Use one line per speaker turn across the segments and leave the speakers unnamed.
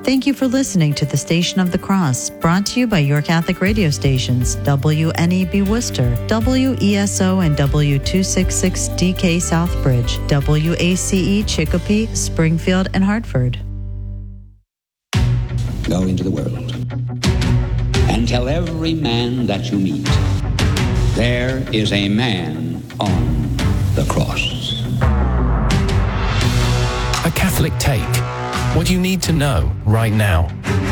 Thank you for listening to the Station of the Cross, brought to you by your Catholic radio stations, WNEB Worcester, WESO and W266DK Southbridge, WACE Chicopee, Springfield, and Hartford.
Go into the world and tell every man that you meet, there is a man on the cross.
A Catholic Take. What you need to know right now.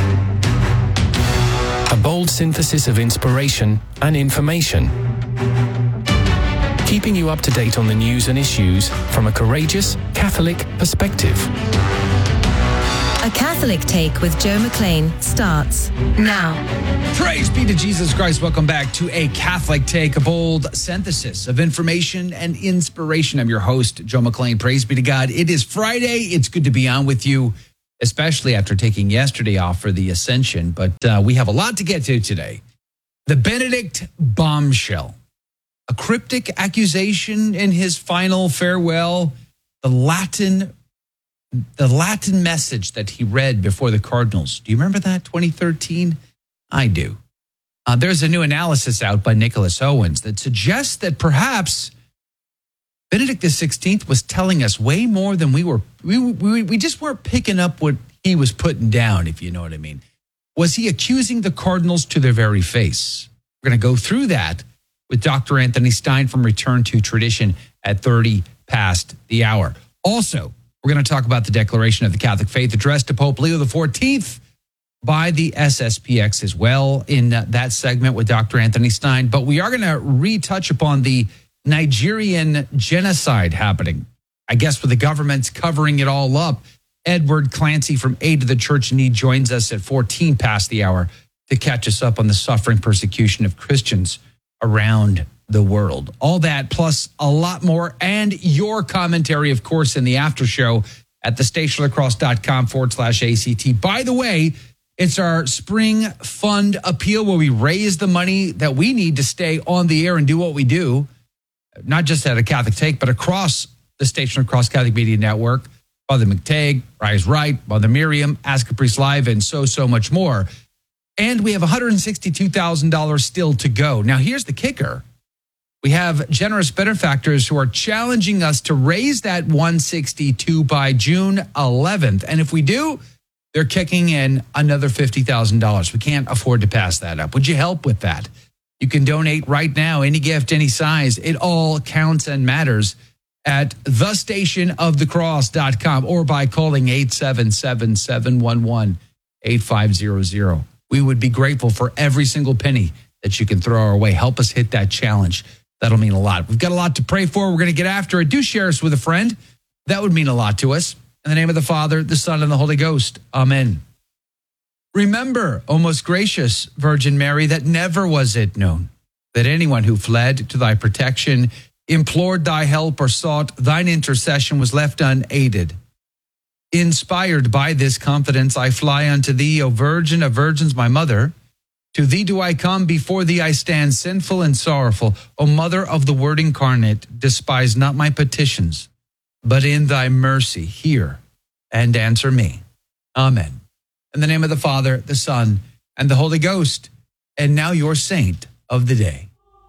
A bold synthesis of inspiration and information. Keeping you up to date on the news and issues from a courageous Catholic perspective.
A Catholic Take with Joe McLean starts now.
Praise be to Jesus Christ. Welcome back to A Catholic Take, a bold synthesis of information and inspiration. I'm your host, Joe McLean. Praise be to God. It is Friday. It's good to be on with you, especially after taking yesterday off for the Ascension. But we have a lot to get to today. The Benedict bombshell, a cryptic accusation in his final farewell, the Latin message that he read before the Cardinals. Do you remember that, 2013? I do. There's a new analysis out by Nicholas Owens that suggests that perhaps Benedict XVI was telling us way more than we just weren't picking up what he was putting down, if you know what I mean. Was he accusing the Cardinals to their very face? We're going to go through that with Dr. Anthony Stein from Return to Tradition at 30 past the hour. Also, we're going to talk about the declaration of the Catholic faith addressed to Pope Leo XIV by the SSPX as well in that segment with Dr. Anthony Stein. But we are going to retouch upon the Nigerian genocide happening, I guess, with the government covering it all up. Edward Clancy from Aid to the Church in Need joins us at 14 past the hour to catch us up on the suffering persecution of Christians around the world. All that plus a lot more, and your commentary, of course, in the after show at thestationofthecross.com/ACT. By the way, it's our spring fund appeal where we raise the money that we need to stay on the air and do what we do, not just at A Catholic Take, but across the Station of the Cross Catholic Media Network. Father McTagg, Rise Right, Mother Miriam, Ask a Priest Live, and so much more. And we have $162,000 still to go. Now, here's the kicker. We have generous benefactors who are challenging us to raise that 162 by June 11th. And if we do, they're kicking in another $50,000. We can't afford to pass that up. Would you help with that? You can donate right now, any gift, any size. It all counts and matters at thestationofthecross.com or by calling 877-711-8500. We would be grateful for every single penny that you can throw our way. Help us hit that challenge. That'll mean a lot. We've got a lot to pray for. We're going to get after it. Do share us with a friend. That would mean a lot to us. In the name of the Father, the Son, and the Holy Ghost. Amen. Remember, O most gracious Virgin Mary, that never was it known that anyone who fled to thy protection, implored thy help, or sought thine intercession was left unaided. Inspired by this confidence, I fly unto thee, O Virgin of Virgins, my mother. To thee do I come, before thee I stand, sinful and sorrowful. O Mother of the Word incarnate, despise not my petitions, but in thy mercy hear and answer me. Amen. In the name of the Father, the Son, and the Holy Ghost. And now your saint of the day.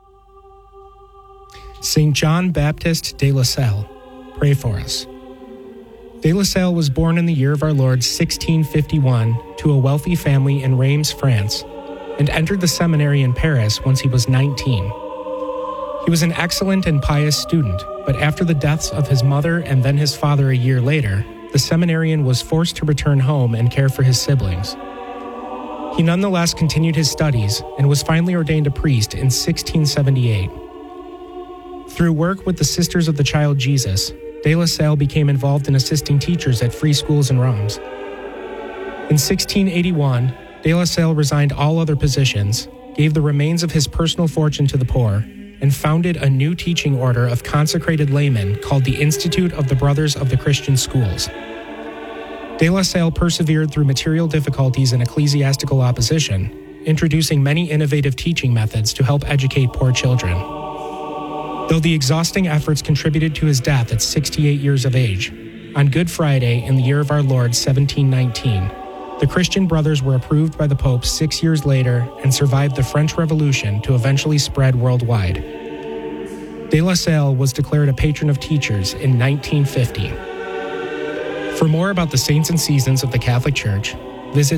St. John Baptist de La Salle, pray for us. De La Salle was born in the year of our Lord 1651 to a wealthy family in Reims, France, and entered the seminary in Paris once he was 19. He was an excellent and pious student, but after the deaths of his mother and then his father a year later, the seminarian was forced to return home and care for his siblings. He nonetheless continued his studies and was finally ordained a priest in 1678. Through work with the Sisters of the Child Jesus, de La Salle became involved in assisting teachers at free schools in Reims. In 1681, de La Salle resigned all other positions, gave the remains of his personal fortune to the poor, and founded a new teaching order of consecrated laymen called the Institute of the Brothers of the Christian Schools. De La Salle persevered through material difficulties and ecclesiastical opposition, introducing many innovative teaching methods to help educate poor children. Though the exhausting efforts contributed to his death at 68 years of age, on Good Friday in the year of our Lord 1719, The Christian Brothers were approved by the Pope 6 years later and survived the French Revolution to eventually spread worldwide. De La Salle was declared a patron of teachers in 1950. For more about the saints and seasons of the Catholic Church, visit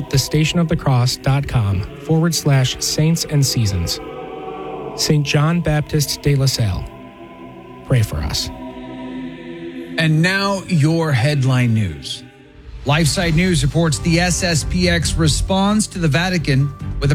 thestationofthecross.com/saints and seasons. St. John Baptist de La Salle, pray for us.
And now your headline news. LifeSite News reports the SSPX responds to the Vatican with a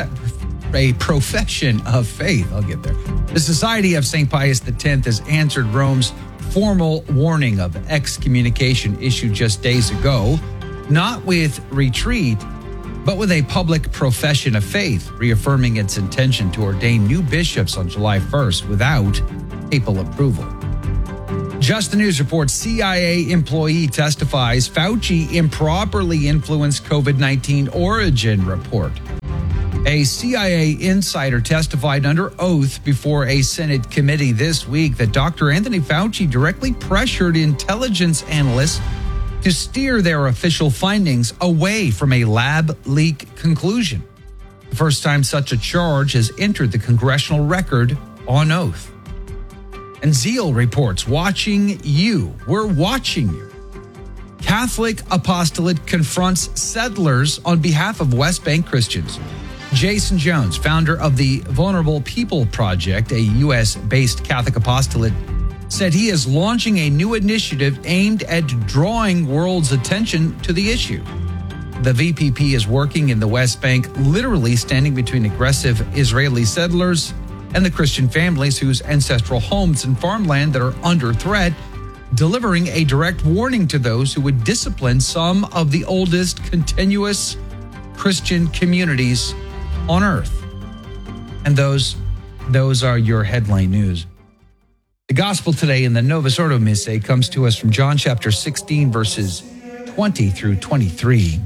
profession of faith. I'll get there. The Society of St. Pius X has answered Rome's formal warning of excommunication issued just days ago, not with retreat, but with a public profession of faith, reaffirming its intention to ordain new bishops on July 1st without papal approval. Just the News reports CIA employee testifies Fauci improperly influenced COVID-19 origin report. A CIA insider testified under oath before a Senate committee this week that Dr. Anthony Fauci directly pressured intelligence analysts to steer their official findings away from a lab leak conclusion. The first time such a charge has entered the congressional record on oath. And Zeal reports, watching you. We're watching you. Catholic Apostolate confronts settlers on behalf of West Bank Christians. Jason Jones, founder of the Vulnerable People Project, a U.S.-based Catholic apostolate, said he is launching a new initiative aimed at drawing world's attention to the issue. The VPP is working in the West Bank, literally standing between aggressive Israeli settlers and the Christian families whose ancestral homes and farmland that are under threat, delivering a direct warning to those who would discipline some of the oldest continuous Christian communities on earth. And those are your headline news. The gospel today in the Novus Ordo Missa comes to us from John chapter 16, verses 20 through 23.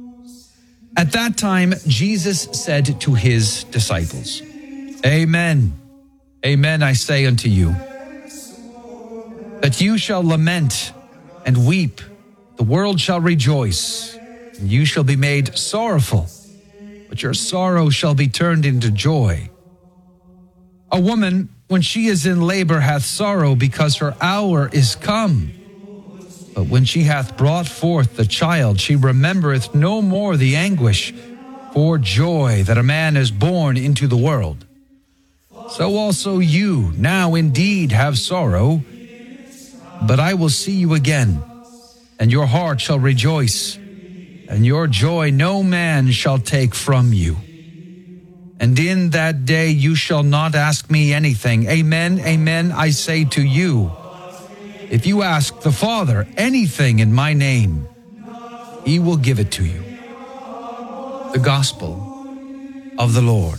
At that time, Jesus said to his disciples, Amen, amen, I say unto you, that you shall lament and weep, the world shall rejoice, and you shall be made sorrowful, but your sorrow shall be turned into joy. A woman, when she is in labor, hath sorrow, because her hour is come. But when she hath brought forth the child, she remembereth no more the anguish for joy that a man is born into the world. So also you now indeed have sorrow, but I will see you again, and your heart shall rejoice, and your joy no man shall take from you. And in that day you shall not ask me anything. Amen, amen, I say to you, if you ask the Father anything in my name, he will give it to you. The Gospel of the Lord.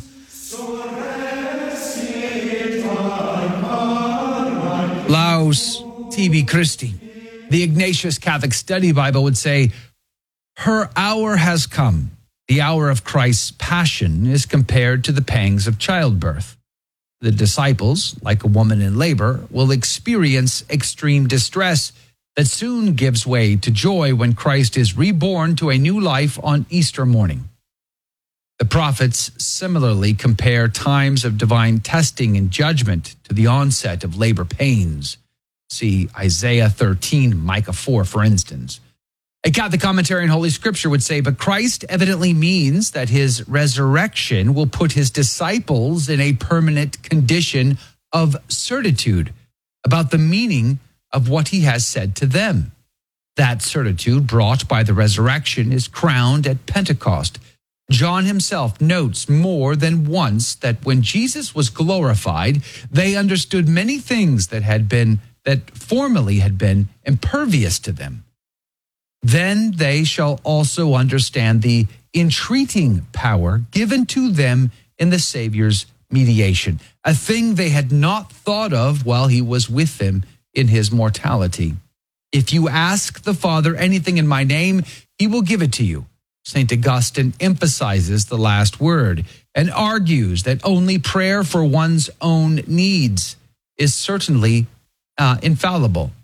Laus Tibi Christi. The Ignatius Catholic Study Bible would say, her hour has come. The hour of Christ's passion is compared to the pangs of childbirth. The disciples, like a woman in labor, will experience extreme distress that soon gives way to joy when Christ is reborn to a new life on Easter morning. The prophets similarly compare times of divine testing and judgment to the onset of labor pains. See Isaiah 13, Micah 4, for instance. A Catholic commentary on Holy Scripture would say, but Christ evidently means that his resurrection will put his disciples in a permanent condition of certitude about the meaning of what he has said to them. That certitude brought by the resurrection is crowned at Pentecost. John himself notes more than once that when Jesus was glorified, they understood many things that formerly had been impervious to them. Then they shall also understand the entreating power given to them in the Savior's mediation, a thing they had not thought of while he was with them in his mortality. If you ask the Father anything in my name, he will give it to you. St. Augustine emphasizes the last word and argues that only prayer for one's own needs is certainly infallible.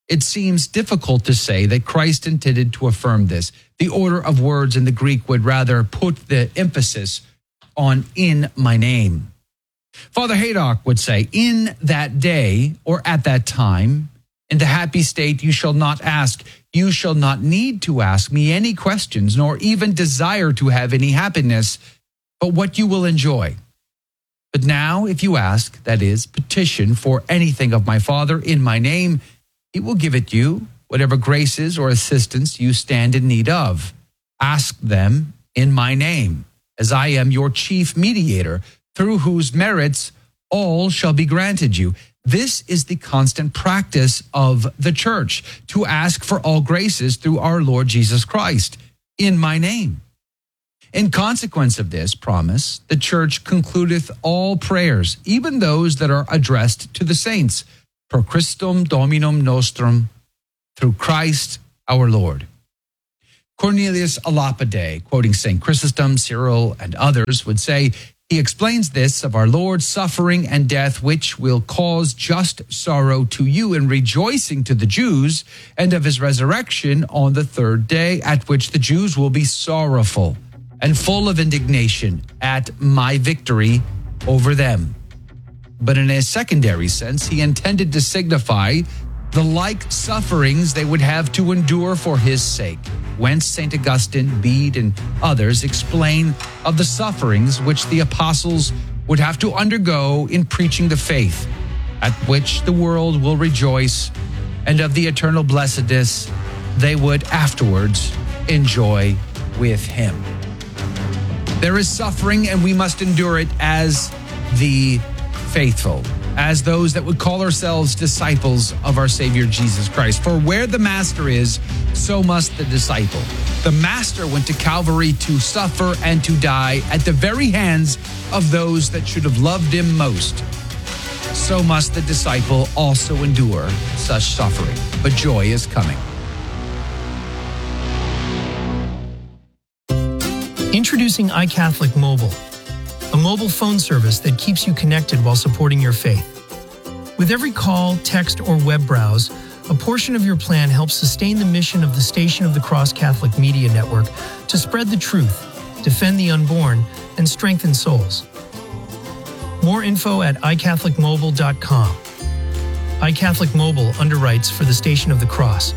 it seems difficult to say that Christ intended to affirm this. The order of words in the Greek would rather put the emphasis on "in my name." Father Haydock would say, "In that day or at that time, in the happy state you shall not ask. You shall not need to ask me any questions, nor even desire to have any happiness, but what you will enjoy. But now, if you ask, that is, petition for anything of my Father in my name, he will give it you, whatever graces or assistance you stand in need of. Ask them in my name, as I am your chief mediator, through whose merits all shall be granted you." This is the constant practice of the church, to ask for all graces through our Lord Jesus Christ, in my name. In consequence of this promise, the church concludeth all prayers, even those that are addressed to the saints, per Christum Dominum nostrum, through Christ our Lord. Cornelius a Lapide, quoting St. Chrysostom, Cyril, and others, would say, he explains this of our Lord's suffering and death, which will cause just sorrow to you and rejoicing to the Jews, and of his resurrection on the third day, at which the Jews will be sorrowful and full of indignation at my victory over them. But in a secondary sense, he intended to signify the like sufferings they would have to endure for his sake, whence St. Augustine, Bede, and others explain of the sufferings which the apostles would have to undergo in preaching the faith, at which the world will rejoice, and of the eternal blessedness they would afterwards enjoy with him. There is suffering, and we must endure it as the faithful, as those that would call ourselves disciples of our Savior Jesus Christ. For where the master is, so must the disciple. The master went to Calvary to suffer and to die at the very hands of those that should have loved him most. So must the disciple also endure such suffering. But joy is coming.
Introducing iCatholic Mobile, a mobile phone service that keeps you connected while supporting your faith. With every call, text, or web browse, a portion of your plan helps sustain the mission of the Station of the Cross Catholic Media Network to spread the truth, defend the unborn, and strengthen souls. More info at iCatholicMobile.com. iCatholic Mobile underwrites for the Station of the Cross.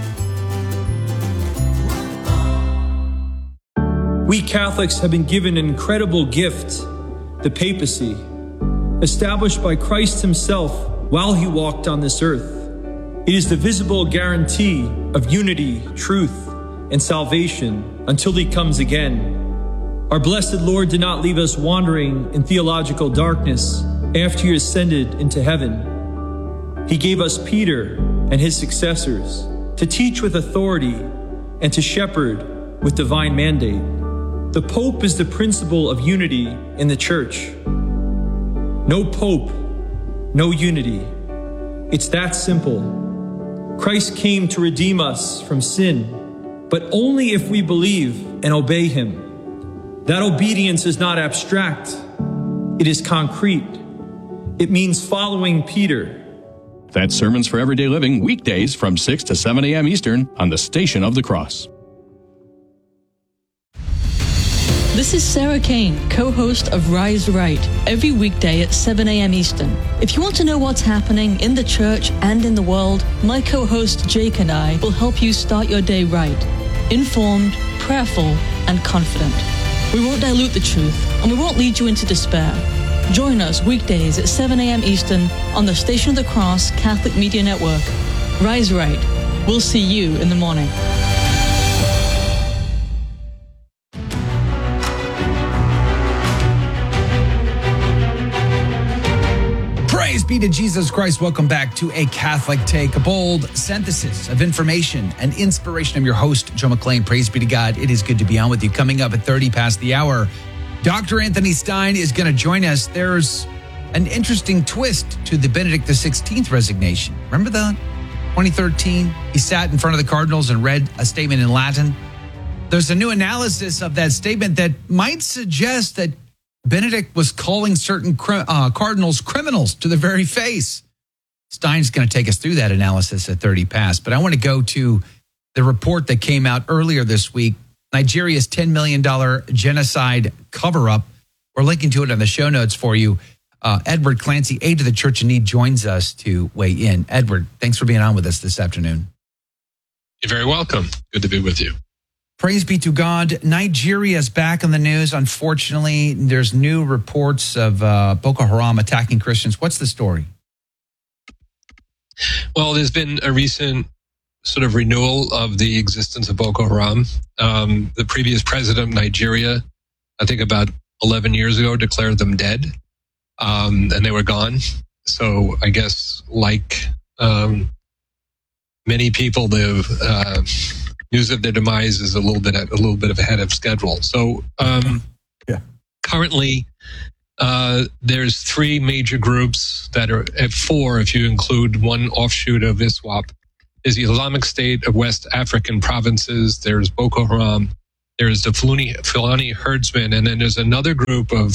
We Catholics have been given an incredible gift, the papacy, established by Christ himself while he walked on this earth. It is the visible guarantee of unity, truth, and salvation until he comes again. Our blessed Lord did not leave us wandering in theological darkness after he ascended into heaven. He gave us Peter and his successors to teach with authority and to shepherd with divine mandate. The Pope is the principle of unity in the Church. No Pope, no unity. It's that simple. Christ came to redeem us from sin, but only if we believe and obey him. That obedience is not abstract. It is concrete. It means following Peter.
That's Sermons for Everyday Living, weekdays from 6 to 7 a.m. Eastern on the Station of the Cross.
This is Sarah Kane, co-host of Rise Right, every weekday at 7 a.m. Eastern. If you want to know what's happening in the church and in the world, my co-host Jake and I will help you start your day right, informed, prayerful, and confident. We won't dilute the truth, and we won't lead you into despair. Join us weekdays at 7 a.m. Eastern on the Station of the Cross Catholic Media Network. Rise Right. We'll see you in the morning.
Praise be to Jesus Christ. Welcome back to A Catholic Take, a bold synthesis of information and inspiration. I'm your host, Joe McLean. Praise be to God. It is good to be on with you. Coming up at 30 past the hour, Dr. Anthony Stein is going to join us. There's an interesting twist to the Benedict XVI resignation. Remember that? 2013, he sat in front of the cardinals and read a statement in Latin. There's a new analysis of that statement that might suggest that Benedict was calling certain cardinals criminals to their very face. Stein's going to take us through that analysis at 30 past. But I want to go to the report that came out earlier this week, Nigeria's $10 million genocide cover-up. We're linking to it on the show notes for you. Edward Clancy, aide to the Church in Need, joins us to weigh in. Edward, thanks for being on with us this afternoon.
You're very welcome. Good to be with you.
Praise be to God. Nigeria's back in the news. Unfortunately, there's new reports of Boko Haram attacking Christians. What's the story?
Well, there's been a recent sort of renewal of the existence of Boko Haram. The previous president of Nigeria, I think about 11 years ago, declared them dead, and they were gone. So I guess like many people, the news of their demise is a little bit ahead of schedule. So currently, there's three major groups that are at four, if you include one offshoot of ISWAP. There's the Islamic State of West African provinces. There's Boko Haram. There's the Fulani herdsmen, and then there's another group of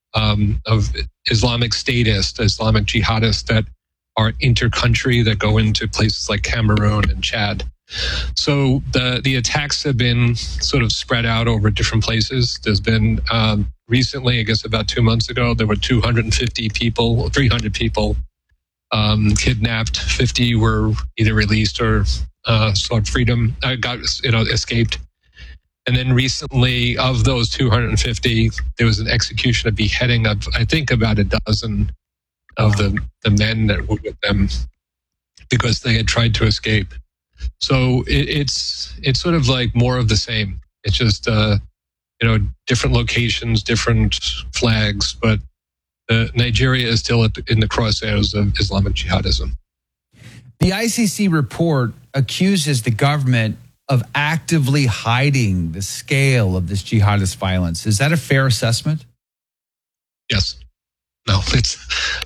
Islamic statists, Islamic jihadists that are inter-country that go into places like Cameroon and Chad. So the attacks have been sort of spread out over different places. There's been recently, I guess about 2 months ago, there were 250 people, 300 people kidnapped. 50 were either released or sought freedom, escaped. And then recently, of those 250, there was an execution, a beheading of, I think, about a dozen of the men that were with them because they had tried to escape. So it's sort of like more of the same. It's just different locations, different flags, but Nigeria is still in the crosshairs of Islamic jihadism.
The ICC report accuses the government of actively hiding the scale of this jihadist violence. Is that a fair assessment?
Yes. No, it's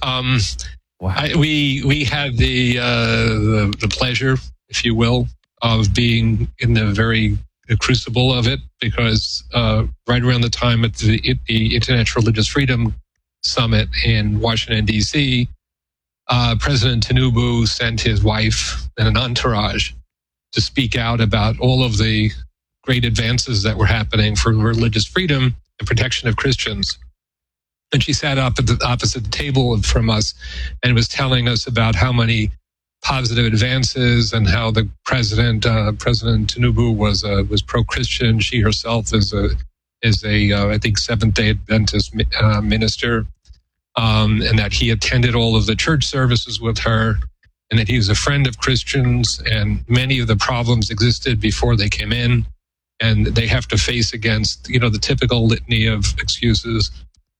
wow. We had the pleasure, if you will, of being in the very crucible of it, because right around the time at the International Religious Freedom Summit in Washington, D.C., President Tinubu sent his wife and an entourage to speak out about all of the great advances that were happening for religious freedom and protection of Christians. And she sat up at the opposite table from us and was telling us about how many positive advances and how the President Tinubu was pro-Christian. She herself is a I think Seventh-day Adventist minister, and that he attended all of the church services with her, and that he was a friend of Christians, and many of the problems existed before they came in, and they have to face against the typical litany of excuses.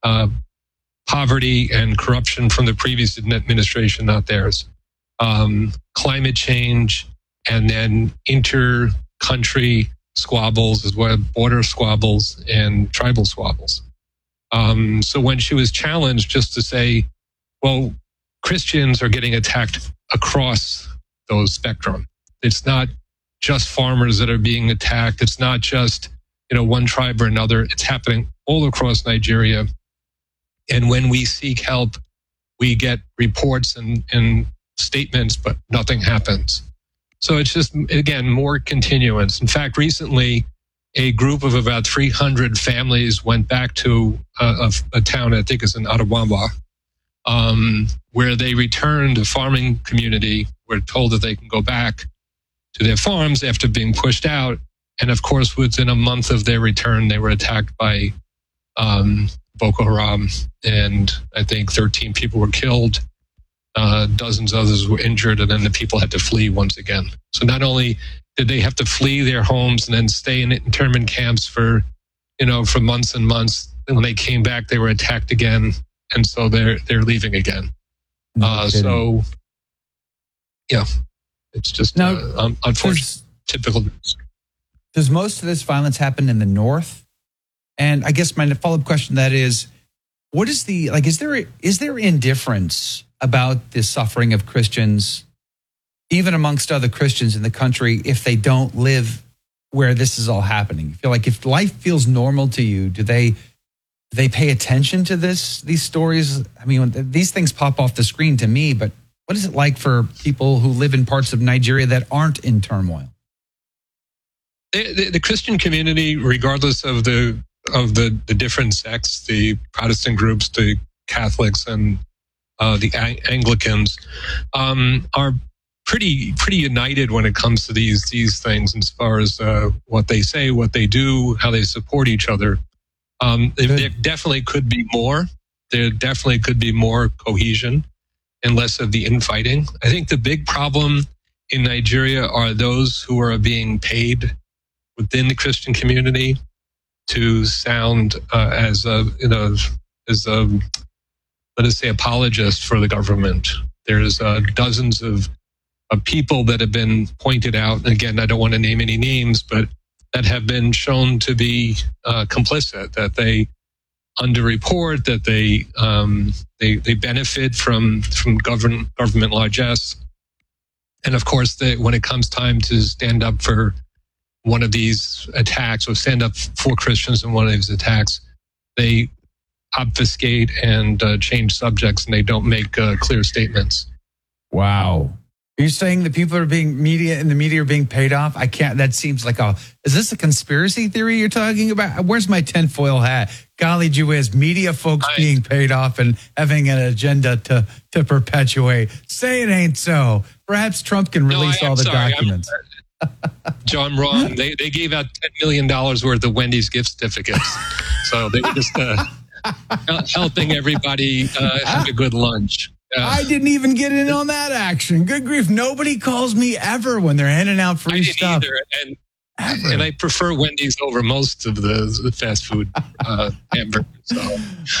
Poverty and corruption from the previous administration, not theirs. Climate change, and then inter-country squabbles as well, border squabbles and tribal squabbles. So when she was challenged just to say, well, Christians are getting attacked across those spectrum. It's not just farmers that are being attacked. It's not just, one tribe or another. It's happening all across Nigeria. And when we seek help, we get reports and statements, but nothing happens. So it's just, again, more continuance. In fact, recently, a group of about 300 families went back to a town, I think it's in Adamawa, where they returned a farming community, were told that they can go back to their farms after being pushed out. And of course, within a month of their return, they were attacked by Boko Haram, and I think 13 people were killed. Dozens others were injured, and then the people had to flee once again. So not only did they have to flee their homes and then stay in internment camps for months and months, and when they came back, they were attacked again, and so they're leaving again. So, yeah, it's just unfortunate, typical.
Does most of this violence happen in the north? And I guess my follow-up question to that is, what is is there indifference about the suffering of Christians, even amongst other Christians in the country, if they don't live where this is all happening? You feel like if life feels normal to you, do they pay attention to these stories? I mean, these things pop off the screen to me, but What is it like for people who live in parts of Nigeria that aren't in turmoil?
The Christian community, regardless of the different sects, the Protestant groups, the Catholics, and the Anglicans, are pretty united when it comes to these things as far as what they say, what they do, how they support each other. There definitely could be more. There definitely could be more cohesion and less of the infighting. I think the big problem in Nigeria are those who are being paid within the Christian community to sound as let us say, apologists for the government. There's dozens of people that have been pointed out. And again, I don't want to name any names, but that have been shown to be complicit, that they underreport, that they benefit from government largesse. And of course, when it comes time to stand up for one of these attacks or stand up for Christians in one of these attacks, they obfuscate and change subjects, and they don't make clear statements.
Wow. Are you saying that people are the media are being paid off? I can't, that seems like is this a conspiracy theory you're talking about? Where's my tinfoil hat? Golly gee whiz, media folks being paid off and having an agenda to perpetuate. Say it ain't so. Perhaps Trump can release all the documents.
Joe, I'm wrong. They gave out $10 million worth of Wendy's gift certificates. So they were just helping everybody have a good lunch.
I didn't even get in on that action. Good grief. Nobody calls me ever when they're handing out free stuff.
Either. And I prefer Wendy's over most of the fast food hamburgers. So,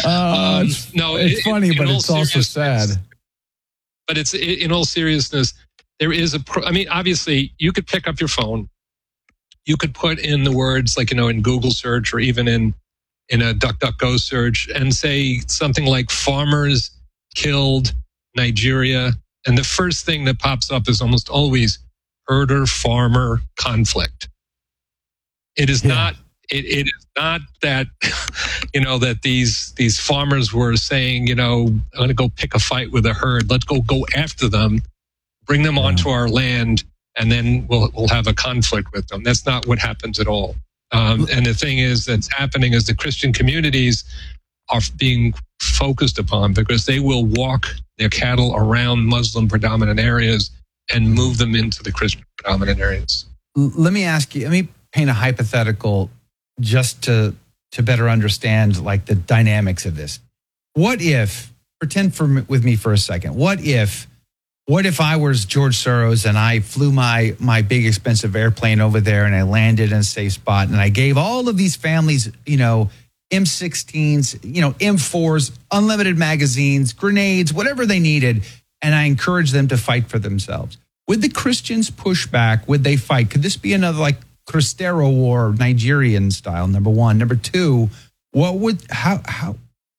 it's funny, but it's also sad. But it's in all seriousness, there is obviously you could pick up your phone. You could put in the words like, in Google search or even in a DuckDuckGo search and say something like farmers killed Nigeria. And the first thing that pops up is almost always herder-farmer conflict. It is not. It is not that that these farmers were saying I'm going to go pick a fight with a herd. Let's go after them, bring them onto our land, and then we'll have a conflict with them. That's not what happens at all. And the thing that's happening is the Christian communities are being focused upon because they will walk their cattle around Muslim predominant areas and move them into the Christian predominant areas.
Let me paint a hypothetical just to better understand like the dynamics of this. What if, pretend with me for a second, what if I was George Soros and I flew my big expensive airplane over there and I landed in a safe spot and I gave all of these families, M16s, M4s, unlimited magazines, grenades, whatever they needed, and I encouraged them to fight for themselves. Would the Christians push back? Would they fight? Could this be another like Cristero War, Nigerian style? Number one. Number two, how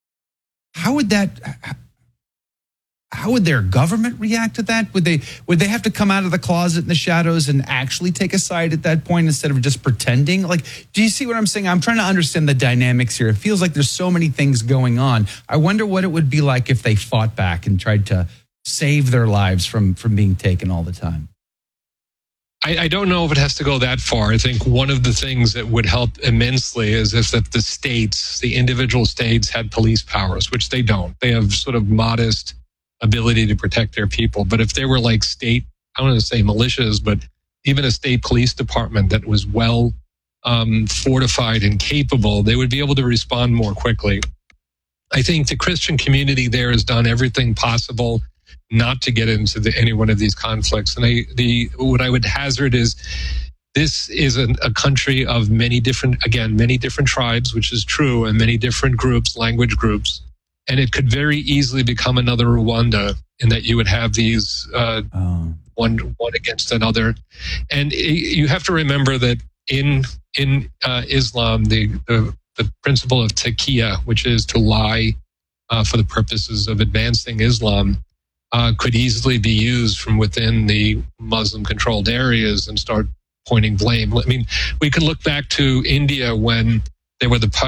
would their government react to that? Would they have to come out of the closet in the shadows and actually take a side at that point instead of just pretending? Like, do you see what I'm saying? I'm trying to understand the dynamics here. It feels like there's so many things going on. I wonder what it would be like if they fought back and tried to save their lives from being taken all the time.
I don't know if it has to go that far. I think one of the things that would help immensely is if the individual states had police powers, which they don't. They have sort of modest ability to protect their people. But if they were like state, I don't want to say militias, but even a state police department that was well fortified and capable, they would be able to respond more quickly. I think the Christian community there has done everything possible not to get into any one of these conflicts. And what I would hazard is this is a country of many different tribes, which is true, and many different groups, language groups. And it could very easily become another Rwanda in that you would have these one against another. And you have to remember that in Islam, the principle of taqiyya, which is to lie for the purposes of advancing Islam, could easily be used from within the Muslim-controlled areas and start pointing blame. I mean, we can look back to India when there were the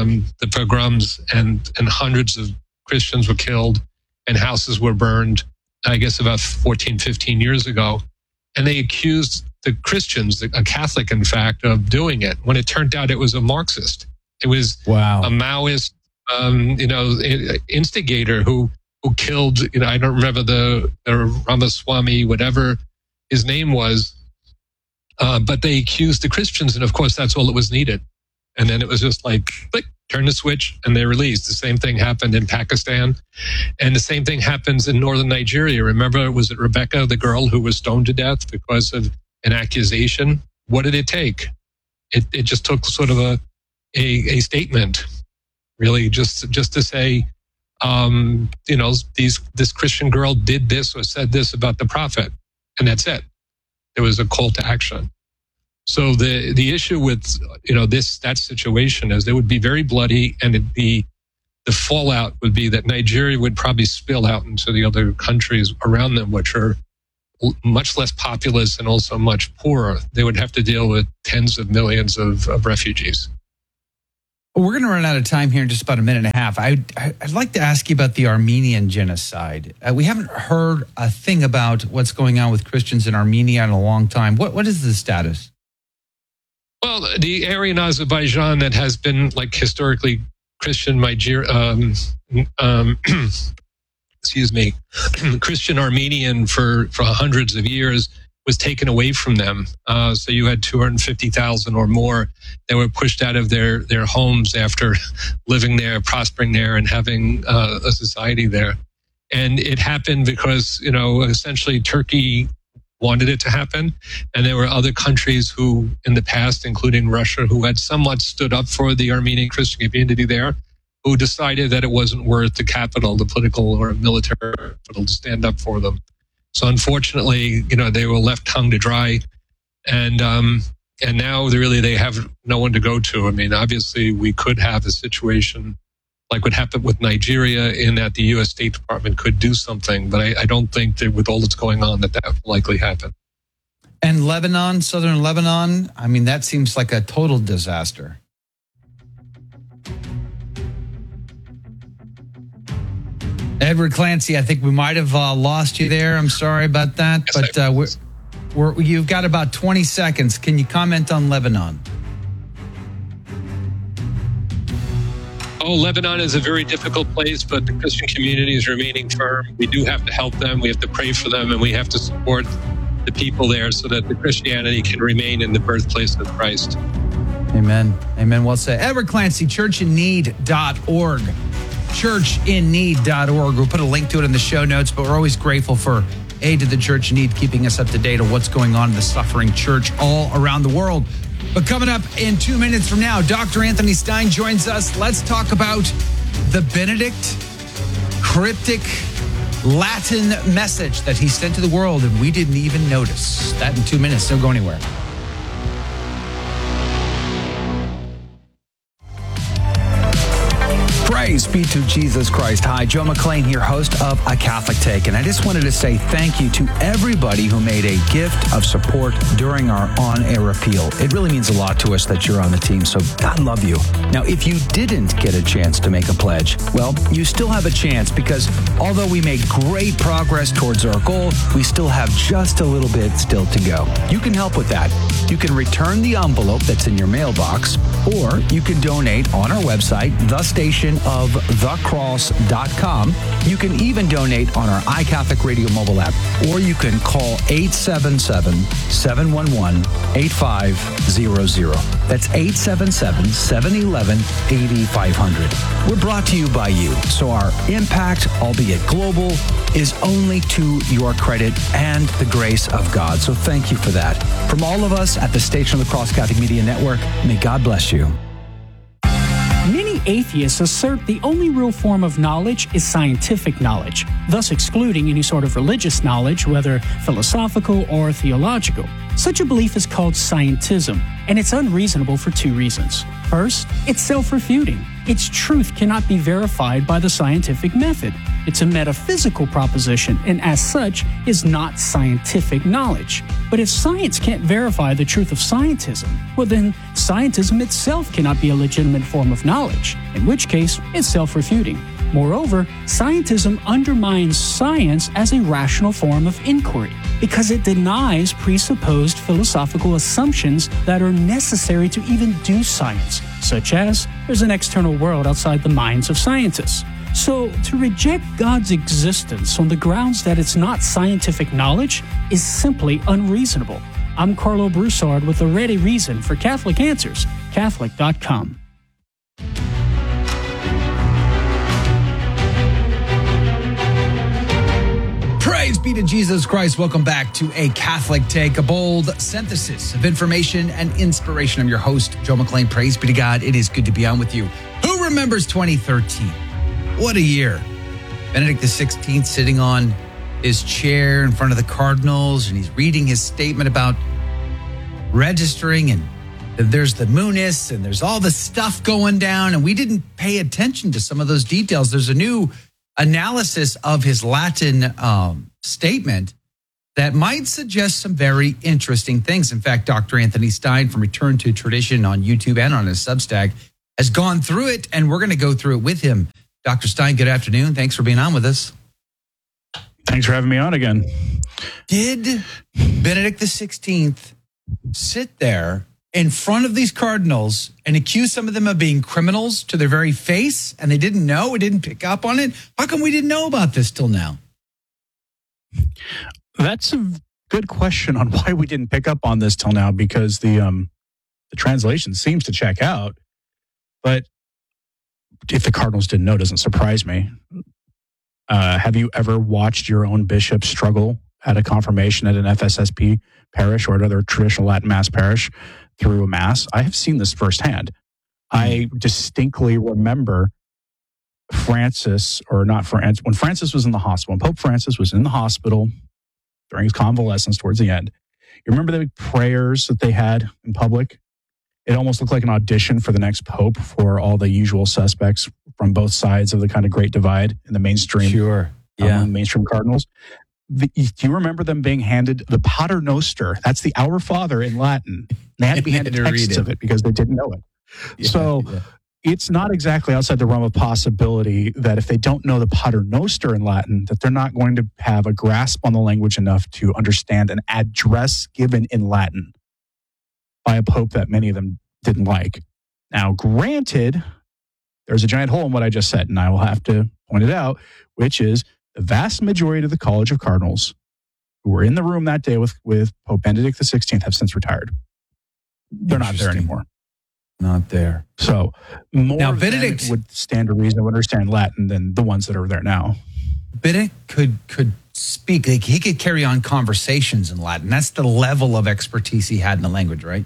pogroms and hundreds of Christians were killed and houses were burned. I guess about 14, 15 years ago. And they accused the Christians, a Catholic, in fact, of doing it, when it turned out it was a Marxist. It was a Maoist, instigator who killed, I don't remember the Ramaswamy, whatever his name was, but they accused the Christians, and of course that's all that was needed. And then it was just like, click, turn the switch, and they're released. The same thing happened in Pakistan, and the same thing happens in northern Nigeria. Remember, was it Rebecca, the girl who was stoned to death because of an accusation? What did it take? It just took sort of a statement, really, just to say, this Christian girl did this or said this about the prophet, and that's it. There was a call to action. So the issue with that situation is it would be very bloody, and the fallout would be that Nigeria would probably spill out into the other countries around them, which are much less populous and also much poorer. They would have to deal with tens of millions of refugees.
We're going to run out of time here in just about a minute and a half. I'd like to ask you about the Armenian genocide. We haven't heard a thing about what's going on with Christians in Armenia in a long time. What is the status?
Well, the area in Azerbaijan that has been like historically Christian, Christian Armenian for hundreds of years was taken away from them. So you had 250,000 or more that were pushed out of their homes after living there, prospering there, and having a society there. And it happened because, essentially Turkey wanted it to happen. And there were other countries who, in the past, including Russia, who had somewhat stood up for the Armenian Christian community there, who decided that it wasn't worth the capital, the political or military capital, to stand up for them. So unfortunately, they were left hung to dry, and now they have no one to go to. I mean, obviously, we could have a situation like what happened with Nigeria, in that the U.S. State Department could do something, but I don't think that with all that's going on that will likely happen.
And Lebanon, southern Lebanon, I mean, that seems like a total disaster. Edward Clancy, I think we might have lost you there. I'm sorry about that,
yes,
but you've got about 20 seconds. Can you comment on Lebanon?
Oh, Lebanon is a very difficult place, but the Christian community is remaining firm. We do have to help them. We have to pray for them, and we have to support the people there so that the Christianity can remain in the birthplace of Christ.
Amen. Amen. Well said. Edward Clancy, churchinneed.org. churchinneed.org. We'll put a link to it in the show notes, but we're always grateful for aid to the Church in Need, keeping us up to date on what's going on in the suffering church all around the world. But coming up in 2 minutes from now, Dr. Anthony Stein joins us. Let's talk about the Benedict cryptic Latin message that he sent to the world, and we didn't even notice. That in 2 minutes. Don't go anywhere. Praise be to Jesus Christ. Hi, Joe McClain here, host of A Catholic Take. And I just wanted to say thank you to everybody who made a gift of support during our on-air appeal. It really means a lot to us that you're on the team, so God love you. Now, if you didn't get a chance to make a pledge, well, you still have a chance, because although we made great progress towards our goal, we still have just a little bit still to go. You can help with that. You can return the envelope that's in your mailbox, or you can donate on our website, thestationofthecross.com. You can even donate on our iCatholic Radio mobile app, or you can call 877-711-8500. That's 877-711-8500. We're brought to you by you, so our impact, albeit global, is only to your credit and the grace of God. So thank you for that. From all of us at the Station of the Cross Catholic Media Network, may God bless you.
Many atheists assert the only real form of knowledge is scientific knowledge, thus excluding any sort of religious knowledge, whether philosophical or theological. Such a belief is called scientism, and it's unreasonable for two reasons. First, it's self-refuting. Its truth cannot be verified by the scientific method. It's a metaphysical proposition, and as such, is not scientific knowledge. But if science can't verify the truth of scientism, well then, scientism itself cannot be a legitimate form of knowledge, in which case, it's self-refuting. Moreover, scientism undermines science as a rational form of inquiry because it denies presupposed philosophical assumptions that are necessary to even do science, such as there's an external world outside the minds of scientists. So, to reject God's existence on the grounds that it's not scientific knowledge is simply unreasonable. I'm Carlo Broussard with a ready reason for Catholic Answers, Catholic.com.
Praise be to Jesus Christ. Welcome back to A Catholic Take, a bold synthesis of information and inspiration. I'm your host, Joe McLean. Praise be to God. It is good to be on with you. Who remembers 2013? What a year. Benedict XVI sitting on his chair in front of the cardinals, and he's reading his statement about registering, and there's the Munis, and there's all the stuff going down, and we didn't pay attention to some of those details. There's a new analysis of his Latin statement that might suggest some very interesting things. In fact, Dr. Anthony Stein from Return to Tradition on YouTube and on his Substack has gone through it, and we're going to go through it with him. Dr. Stein, good afternoon. Thanks for being on with us.
Thanks for having me on again.
Did Benedict XVI sit there in front of these cardinals and accuse some of them of being criminals to their very face, and they didn't know, it didn't pick up on it? How come we didn't know about this till now?
That's a good question on why we didn't pick up on this till now, because the translation seems to check out. But if the cardinals didn't know, it doesn't surprise me. Have you ever watched your own bishop struggle at a confirmation at an FSSP parish or another traditional Latin Mass parish through a Mass? I have seen this firsthand. I distinctly remember when Francis was in the hospital, when Pope Francis was in the hospital during his convalescence towards the end. You remember the prayers that they had in public? It almost looked like an audition for the next pope for all the usual suspects from both sides of the kind of great divide in the mainstream.
Sure. Yeah.
Mainstream cardinals. Do you remember them being handed the Pater Noster? That's the Our Father in Latin. They had to be handed texts of it because they didn't know it. It's not exactly outside the realm of possibility that if they don't know the Pater Noster in Latin, that they're not going to have a grasp on the language enough to understand an address given in Latin by a pope that many of them didn't like. Now, granted, there's a giant hole in what I just said, and I will have to point it out, which is the vast majority of the College of Cardinals who were in the room that day with Pope Benedict XVI have since retired. They're not there anymore.
Not there.
So more
now, Benedict
would stand a reason to understand Latin than the ones that are there now.
Benedict could speak. Like, he could carry on conversations in Latin. That's the level of expertise he had in the language, right?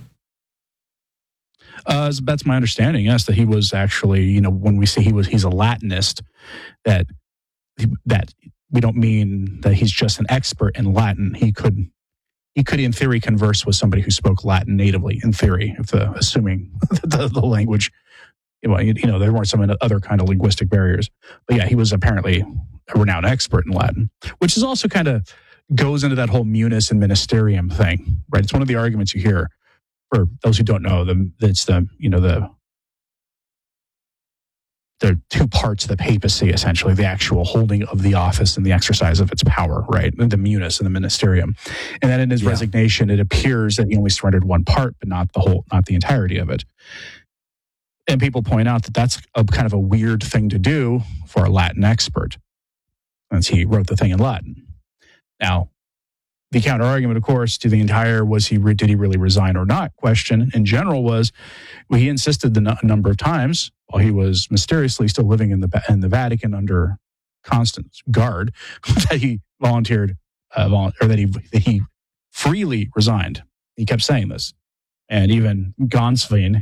That's my understanding. Yes, that he was actually, when we say he's a Latinist, that we don't mean that he's just an expert in Latin. He could in theory converse with somebody who spoke Latin natively. In theory, assuming the language, there weren't some other kind of linguistic barriers. But yeah, he was apparently a renowned expert in Latin, which is also kind of goes into that whole munus and ministerium thing, right? It's one of the arguments you hear. For those who don't know, it's the two parts of the papacy, essentially, the actual holding of the office and the exercise of its power, right? The munus and the ministerium. And then in his resignation, it appears that he only surrendered one part, but not the entirety of it. And people point out that that's a kind of a weird thing to do for a Latin expert, since he wrote the thing in Latin. Now, the counter argument, of course, to the entire did he really resign or not question in general was, he insisted a number of times while he was mysteriously still living in the Vatican under constant guard that he volunteered or that he freely resigned. He kept saying this, and even Gonswein,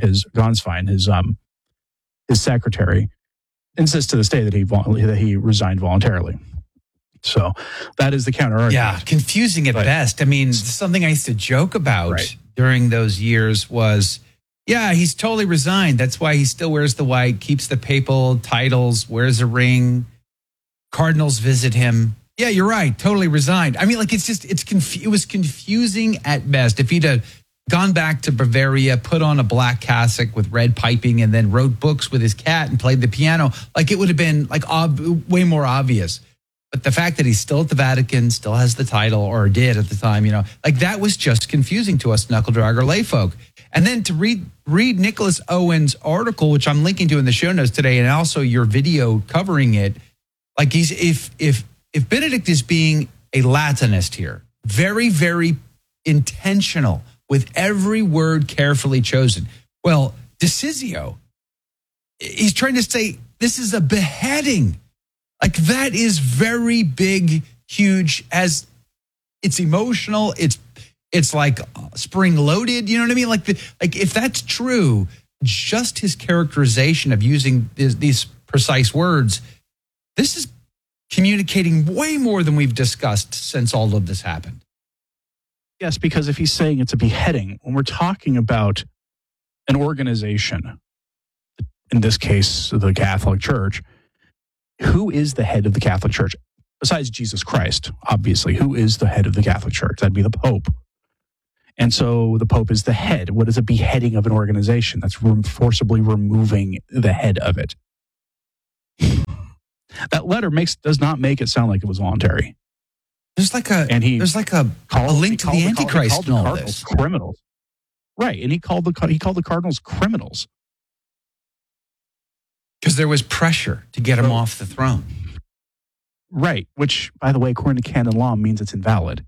his secretary, insists to this day that he resigned voluntarily. So that is the counter argument.
Yeah, confusing at best. I mean, something I used to joke about during those years was, he's totally resigned. That's why he still wears the white, keeps the papal titles, wears a ring. Cardinals visit him. Yeah, you're right. Totally resigned. I mean, like, it was confusing at best. If he'd gone back to Bavaria, put on a black cassock with red piping, and then wrote books with his cat and played the piano, like it would have been like way more obvious. But the fact that he's still at the Vatican, still has the title, or did at the time, like that was just confusing to us knuckle dragger layfolk. And then to read Nicholas Owen's article, which I'm linking to in the show notes today, and also your video covering it, like if Benedict is being a Latinist here, very, very intentional with every word carefully chosen. Well, Decisio, he's trying to say this is a beheading. Like that is very big, huge, as it's emotional. It's like spring loaded. You know what I mean? Like if that's true, just his characterization of using these precise words, this is communicating way more than we've discussed since all of this happened.
Yes, because if he's saying it's a beheading, when we're talking about an organization, in this case, the Catholic Church, who is the head of the Catholic Church? Besides Jesus Christ, obviously, who is the head of the Catholic Church? That'd be the Pope. And so the Pope is the head. What is a beheading of an organization? That's forcibly removing the head of it. That letter does not make it sound like it was voluntary.
There's like a link to the Antichrist in all this.
Criminals, right? And he called the cardinals criminals
because there was pressure to get him off the throne,
right? Which, by the way, according to canon law, means it's invalid.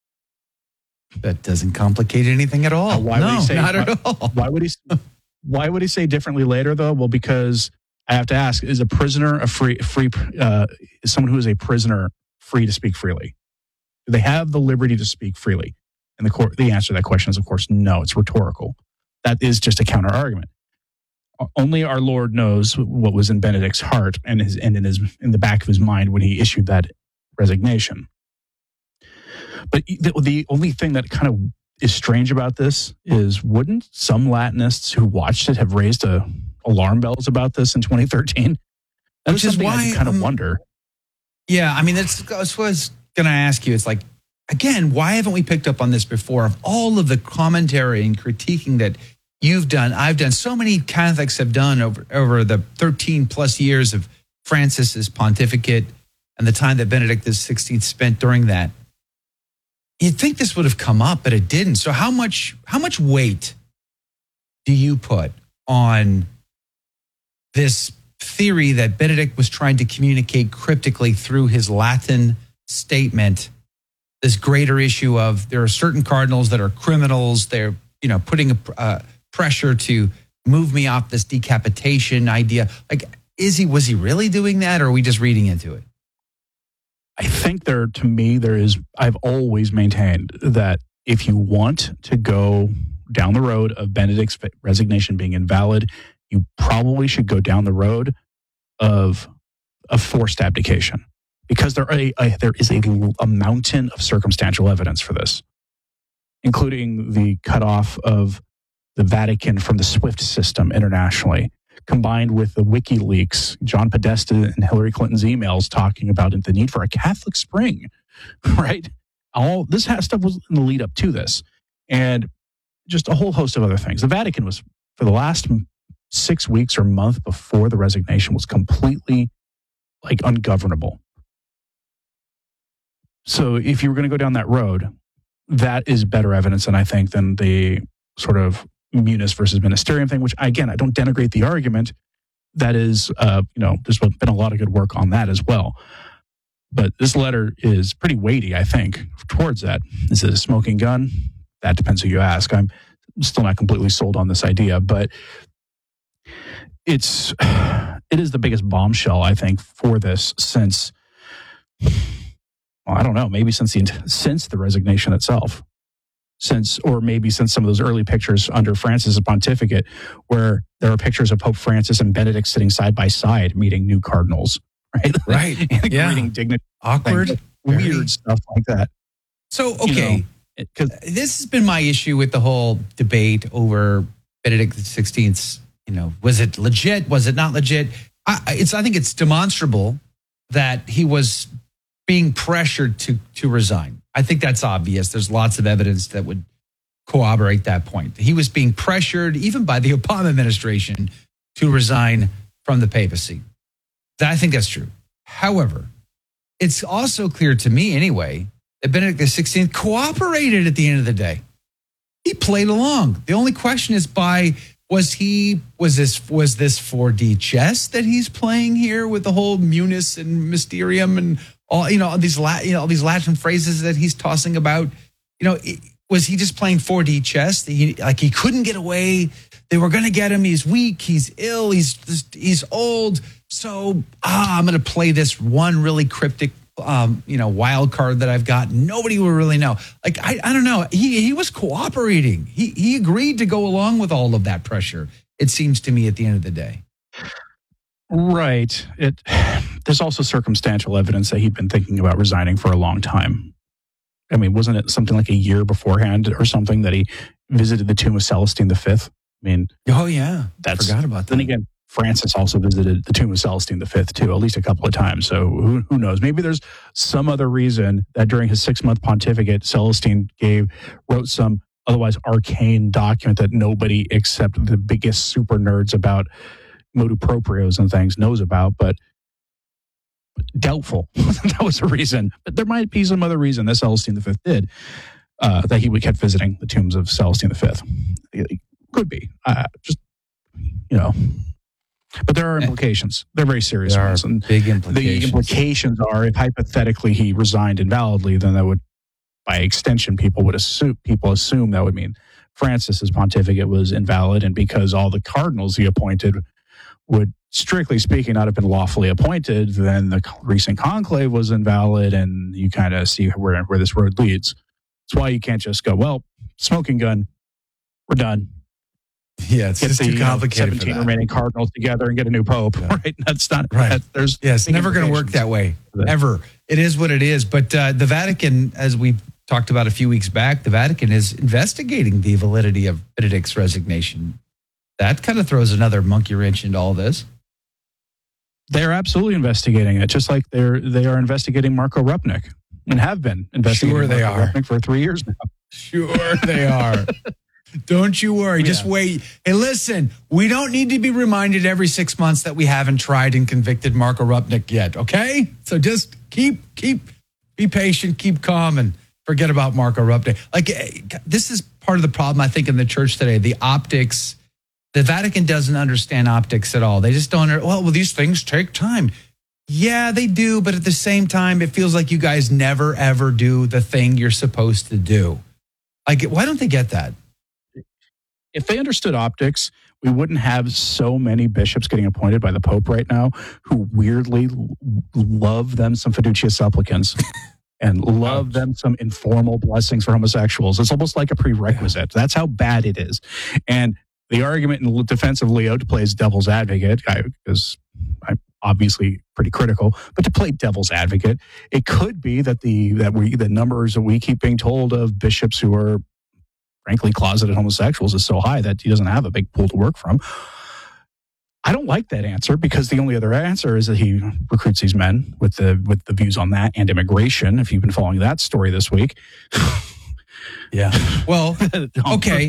That doesn't complicate anything at all.
Not at all. Why would he say differently later, though? Well, because I have to ask: is a prisoner is someone who is a prisoner free to speak freely? Do they have the liberty to speak freely? And the answer to that question is, of course, no. It's rhetorical. That is just a counter argument. Only our Lord knows what was in Benedict's heart and in the back of his mind when he issued that resignation. But the only thing that kind of is strange about this is, wouldn't some Latinists who watched it have raised alarm bells about this in 2013?
Which is why
I kind of wonder.
Yeah, I mean, that's what I was going to ask you. It's like, again, why haven't we picked up on this before? Of all of the commentary and critiquing that you've done, I've done, so many Catholics have done over the 13 plus years of Francis's pontificate and the time that Benedict XVI spent during that. You'd think this would have come up, but it didn't. So how much weight do you put on this theory that Benedict was trying to communicate cryptically through his Latin statement, this greater issue of there are certain cardinals that are criminals, they're putting a pressure to move me off this decapitation idea? Like, was he really doing that, or are we just reading into it?
I think I've always maintained that if you want to go down the road of Benedict's resignation being invalid, you probably should go down the road of a forced abdication, because there is a mountain of circumstantial evidence for this, including the cutoff of the Vatican from the SWIFT system internationally, combined with the WikiLeaks, John Podesta and Hillary Clinton's emails talking about the need for a Catholic Spring, right? All this stuff was in the lead up to this, and just a whole host of other things. The Vatican was, for the last 6 weeks or month before the resignation, was completely ungovernable. So if you were going to go down that road, that is better evidence than the sort of Munus versus Ministerium thing, which, again, I don't denigrate the argument. That is, there's been a lot of good work on that as well. But this letter is pretty weighty, I think, towards that. Is it a smoking gun? That depends who you ask. I'm still not completely sold on this idea, but it is the biggest bombshell, I think, for this since, I don't know, maybe since the resignation itself. Or maybe since some of those early pictures under Francis' pontificate, where there are pictures of Pope Francis and Benedict sitting side by side, meeting new cardinals, right?
Right.
And
yeah.
greeting dignity.
Awkward.
Weird stuff like that.
So, okay. This has been my issue with the whole debate over Benedict XVI's, was it legit? Was it not legit? I think it's demonstrable that he was being pressured to resign. I think that's obvious. There's lots of evidence that would corroborate that point. He was being pressured, even by the Obama administration, to resign from the papacy. I think that's true. However, it's also clear to me anyway that Benedict XVI cooperated at the end of the day. He played along. The only question is was this 4D chess that he's playing here with the whole munus and mysterium and all these Latin phrases that he's tossing about? Was he just playing 4D chess? He couldn't get away. They were going to get him. He's weak. He's ill. He's old. So I'm going to play this one really cryptic, wild card that I've got. Nobody will really know. I don't know. He was cooperating. He agreed to go along with all of that pressure. It seems to me at the end of the day.
Right. There's also circumstantial evidence that he'd been thinking about resigning for a long time. I mean, wasn't it something like a year beforehand or something that he visited the tomb of Celestine V? I mean,
oh yeah, I forgot about that.
Then again, Francis also visited the tomb of Celestine V too, at least a couple of times. So who knows? Maybe there's some other reason that during his 6-month pontificate, Celestine wrote some otherwise arcane document that nobody except the biggest super nerds about motu proprios and things knows about, but doubtful. That was a reason. But there might be some other reason that Celestine V did, that he kept visiting the tombs of Celestine V. It could be. But there are implications. They're very serious ones. And
big implications.
The implications are, if hypothetically he resigned invalidly, then that would, by extension, people assume that would mean Francis's pontificate was invalid, and because all the cardinals he appointed would, strictly speaking, not have been lawfully appointed, then the recent conclave was invalid, and you kind of see where this road leads. That's why you can't just go, well, smoking gun, we're done.
Yeah, it's just too complicated.
17 remaining cardinals together and get a new pope, right? That's not right.
It's never going to work that way, ever. It is what it is. But the Vatican, as we talked about a few weeks back, the Vatican is investigating the validity of Benedict's resignation. That kind of throws another monkey wrench into all this.
They're absolutely investigating it, just like they are investigating Marco Rupnik and have been investigating Rupnik for 3 years now.
Sure they are. Don't you worry. Just wait. Hey, listen, we don't need to be reminded every 6 months that we haven't tried and convicted Marco Rupnik yet, okay? So just be patient, keep calm, and forget about Marco Rupnik. This is part of the problem, I think, in the church today. The optics, the Vatican doesn't understand optics at all. They just don't, these things take time. Yeah, they do, but at the same time, it feels like you guys never, ever do the thing you're supposed to do. Why don't they get that?
If they understood optics, we wouldn't have so many bishops getting appointed by the Pope right now who weirdly love them some fiducia supplicans and love them some informal blessings for homosexuals. It's almost like a prerequisite. That's how bad it is. And the argument in defense of Leo to play as devil's advocate, because I'm obviously pretty critical, but to play devil's advocate, it could be that the numbers that we keep being told of bishops who are frankly closeted homosexuals is so high that he doesn't have a big pool to work from. I don't like that answer, because the only other answer is that he recruits these men with the views on that and immigration, if you've been following that story this week.
Yeah. Well, okay.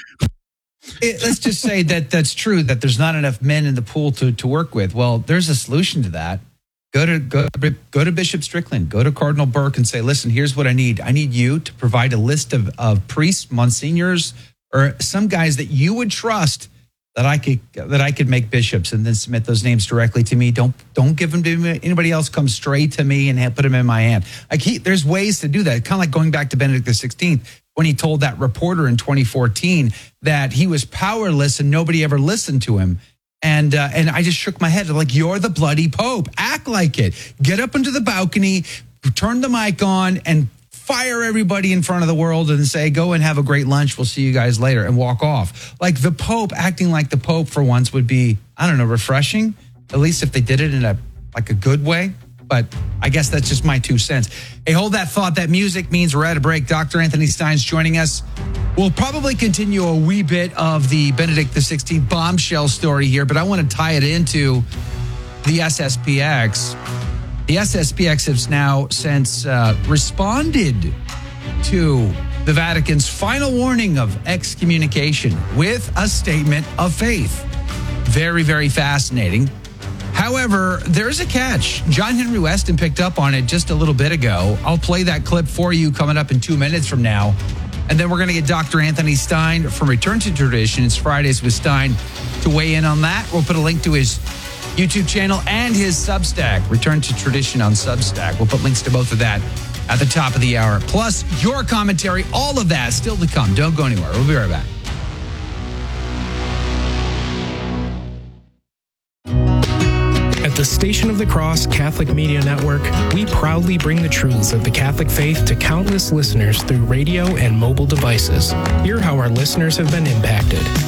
Let's just say that that's true, that there's not enough men in the pool to work with. Well, there's a solution to that. Go to Bishop Strickland, go to Cardinal Burke and say, listen, here's what I need. I need you to provide a list of priests, monsignors, or some guys that you would trust that I could make bishops, and then submit those names directly to me. Don't give them to anybody else. Come straight to me and put them in my hand. There's ways to do that. Kind of like going back to Benedict XVI when he told that reporter in 2014 that he was powerless and nobody ever listened to him. And I just shook my head like, you're the bloody Pope. Act like it. Get up into the balcony, turn the mic on, and fire everybody in front of the world and say, go and have a great lunch. We'll see you guys later, and walk off. Like the Pope, acting like the Pope for once would be, I don't know, refreshing. At least if they did it in a good way. But I guess that's just my 2 cents. Hey, hold that thought. That music means we're at a break. Dr. Anthony Stein's joining us. We'll probably continue a wee bit of the Benedict XVI bombshell story here, but I want to tie it into the SSPX. The SSPX has now since responded to the Vatican's final warning of excommunication with a statement of faith. Very, very fascinating. However, there's a catch. John Henry Weston picked up on it just a little bit ago. I'll play that clip for you coming up in 2 minutes from now. And then we're going to get Dr. Anthony Stein from Return to Tradition. It's Fridays with Stein to weigh in on that. We'll put a link to his YouTube channel and his Substack, Return to Tradition on Substack. We'll put links to both of that at the top of the hour. Plus, your commentary, all of that still to come. Don't go anywhere. We'll be right back.
At the Station of the Cross Catholic Media Network, we proudly bring the truths of the Catholic faith to countless listeners through radio and mobile devices. Hear how our listeners have been impacted.